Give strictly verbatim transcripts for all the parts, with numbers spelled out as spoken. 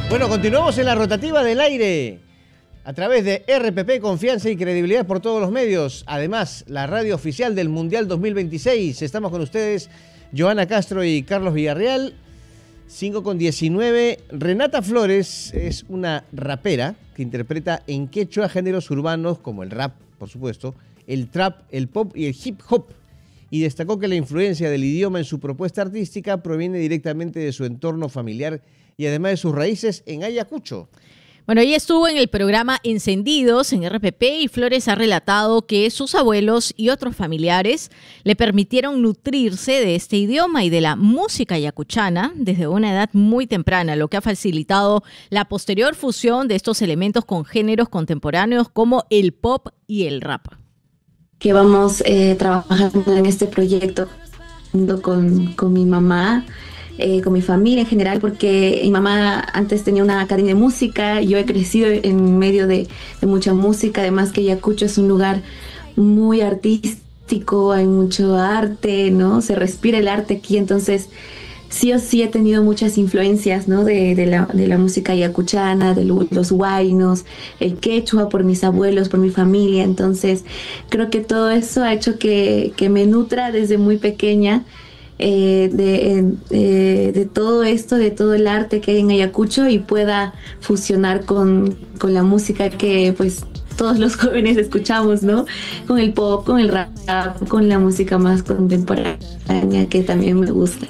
Bueno, continuamos en la rotativa del aire a través de R P P, confianza y credibilidad por todos los medios. Además, la radio oficial del Mundial dos mil veintiséis. Estamos con ustedes, Joana Castro y Carlos Villarreal. cinco con diecinueve. Renata Flores es una rapera que interpreta en quechua géneros urbanos como el rap, por supuesto, el trap, el pop y el hip hop. Y destacó que la influencia del idioma en su propuesta artística proviene directamente de su entorno familiar y además de sus raíces en Ayacucho. Bueno, ella estuvo en el programa Encendidos en R P P y Flores ha relatado que sus abuelos y otros familiares le permitieron nutrirse de este idioma y de la música ayacuchana desde una edad muy temprana, lo que ha facilitado la posterior fusión de estos elementos con géneros contemporáneos como el pop y el rap. Que vamos eh, trabajando en este proyecto con, con mi mamá, Eh, con mi familia en general, porque mi mamá antes tenía una academia de música, yo he crecido en medio de, de mucha música, además que Ayacucho es un lugar muy artístico, hay mucho arte, ¿no? Se respira el arte aquí, entonces sí o sí he tenido muchas influencias, ¿no? de, de, la, de la música ayacuchana, de lo, los huaynos, el quechua por mis abuelos, por mi familia, entonces creo que todo eso ha hecho que, que me nutra desde muy pequeña Eh, de, de, de todo esto, de todo el arte que hay en Ayacucho y pueda fusionar con, con la música que pues todos los jóvenes escuchamos, ¿no? Con el pop, con el rap, con la música más contemporánea que también me gusta.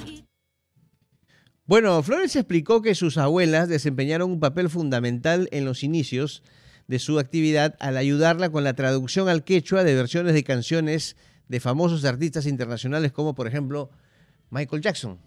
Bueno, Flores explicó que sus abuelas desempeñaron un papel fundamental en los inicios de su actividad al ayudarla con la traducción al quechua de versiones de canciones de famosos artistas internacionales como, por ejemplo, Michael Jackson.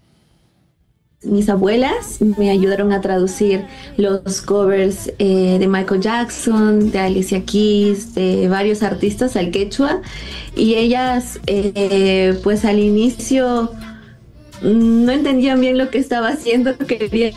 Mis abuelas me ayudaron a traducir los covers eh, de Michael Jackson, de Alicia Keys, de varios artistas al quechua, y ellas eh, pues al inicio no entendían bien lo que estaba haciendo, lo que querían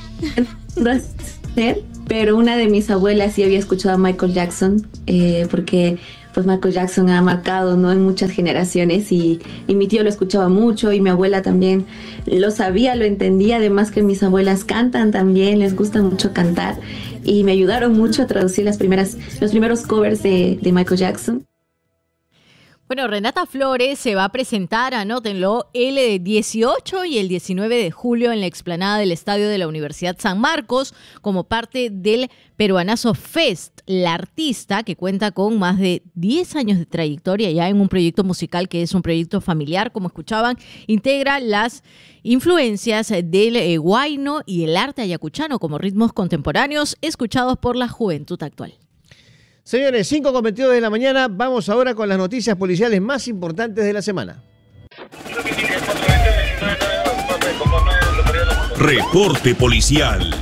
hacer, pero una de mis abuelas sí había escuchado a Michael Jackson, eh, porque pues Michael Jackson ha marcado, ¿no? en muchas generaciones y, y mi tío lo escuchaba mucho y mi abuela también lo sabía, lo entendía, además que mis abuelas cantan también, les gusta mucho cantar y me ayudaron mucho a traducir las primeras, los primeros covers de, de Michael Jackson. Bueno, Renata Flores se va a presentar, anótenlo, el dieciocho y el diecinueve de julio en la explanada del Estadio de la Universidad San Marcos como parte del Peruanazo Fest. La artista, que cuenta con más de diez años de trayectoria ya en un proyecto musical que es un proyecto familiar, como escuchaban, integra las influencias del eh, huayno y el arte ayacuchano como ritmos contemporáneos escuchados por la juventud actual. Señores, cinco con veintidós de la mañana, vamos ahora con las noticias policiales más importantes de la semana. Reporte policial.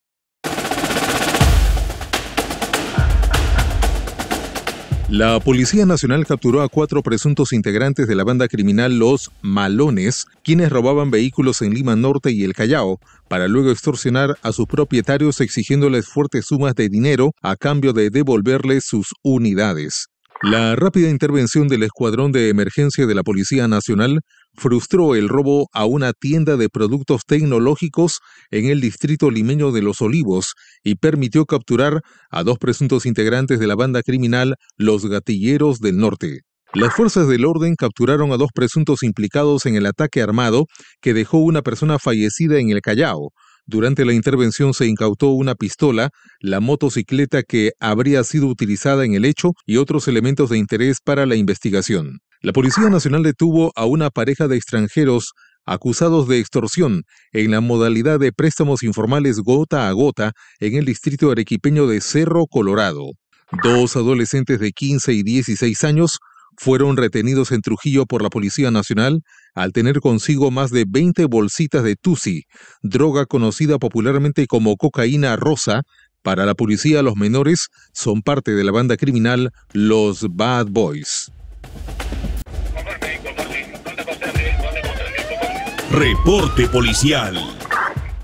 La Policía Nacional capturó a cuatro presuntos integrantes de la banda criminal Los Malones, quienes robaban vehículos en Lima Norte y el Callao, para luego extorsionar a sus propietarios exigiéndoles fuertes sumas de dinero a cambio de devolverles sus unidades. La rápida intervención del Escuadrón de Emergencia de la Policía Nacional frustró el robo a una tienda de productos tecnológicos en el distrito limeño de Los Olivos y permitió capturar a dos presuntos integrantes de la banda criminal Los Gatilleros del Norte. Las fuerzas del orden capturaron a dos presuntos implicados en el ataque armado que dejó una persona fallecida en el Callao. Durante la intervención se incautó una pistola, la motocicleta que habría sido utilizada en el hecho y otros elementos de interés para la investigación. La Policía Nacional detuvo a una pareja de extranjeros acusados de extorsión en la modalidad de préstamos informales gota a gota en el distrito arequipeño de Cerro Colorado. Dos adolescentes de quince y dieciséis años fueron retenidos en Trujillo por la Policía Nacional al tener consigo más de veinte bolsitas de tusi, droga conocida popularmente como cocaína rosa. Para la policía, los menores son parte de la banda criminal Los Bad Boys. Reporte policial.